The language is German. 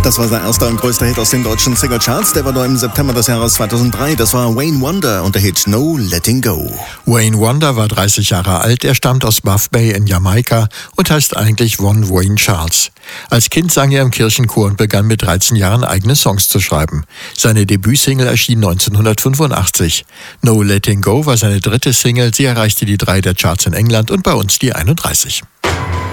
Das war sein erster und größter Hit aus den deutschen Singlecharts. Der war nur im September des Jahres 2003. Das war Wayne Wonder und der Hit No Letting Go. Wayne Wonder war 30 Jahre alt. Er stammt aus Buff Bay in Jamaika und heißt eigentlich Von Wayne Charles. Als Kind sang er im Kirchenchor und begann mit 13 Jahren eigene Songs zu schreiben. Seine Debütsingle erschien 1985. No Letting Go war seine dritte Single. Sie erreichte die 3 der Charts in England und bei uns die 31.